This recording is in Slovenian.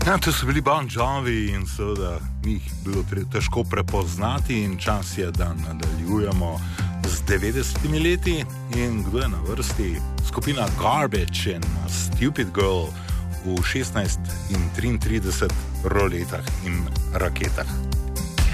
Ja, to so bili Bon Jovi in seveda jih bilo težko prepoznati in čas je, da nadaljujemo z 90 leti in kdo je na vrsti? Skupina Garbage in Stupid Girl v 16 in 33 roletah in raketah.